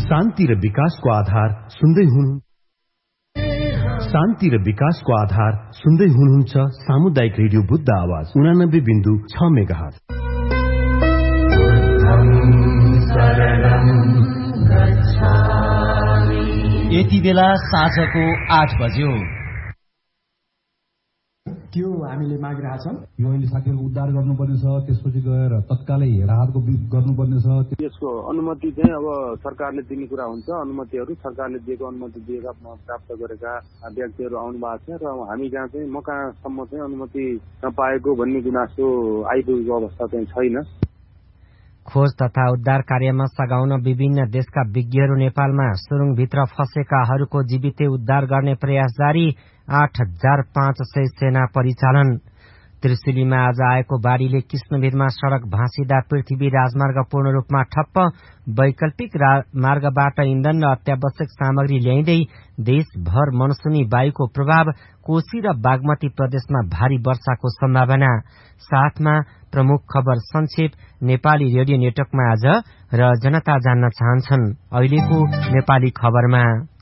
शान्ति र विकासको आधार सुन्दै हुनुहुन्छ सामुदायिक रेडियो बुद्ध आवाज 89.6 मेगाहर्ज। यति बेला साँझको 8 बज्यो। त्यो हामीले मागिरहेछौँ। यो अहिले साथीहरूको उद्धार गर्नुपर्ने छ, त्यसपछि गएर तत्कालै राहतको गर्नुपर्ने छ। यसको अनुमति चाहिँ अब सरकारले दिने कुरा हुन्छ। अनुमतिहरू सरकारले दिएको अनुमति दिएका प्राप्त गरेका व्यक्तिहरू आउनु भएको छ र हामी जहाँ चाहिँ म कहाँसम्म चाहिँ अनुमति नपाएको भन्ने गुनासो आइपुगेको अवस्था चाहिँ छैन। खोज तथा उद्धार कार्यमा सघाउन विभिन्न देशका विज्ञहरू नेपालमा सुरुङभित्र फँसेकाहरूको जीवितै उद्धार गर्ने प्रयास जारी। 8,500 सेना परिचालन। त्रिशुलीमा आज आएको बाढीले कृष्णवीरमा सड़क भाँसिदा पृथ्वी राजमार्ग पूर्ण रूपमा ठप्प। वैकल्पिक मार्गबाट इन्धन र अत्यावश्यक सामग्री ल्याइँदै देशभर मनसुनी वायुको प्रभाव। कोशी र बागमती प्रदेशमा भारी वर्षाको सम्भावना। साथमा प्रमुख खबर संक्षेप नेपाली रेडियो नेटवर्कमा आज र जनता जान्न चाहन्छन् अहिलेको नेपाली खबरमा।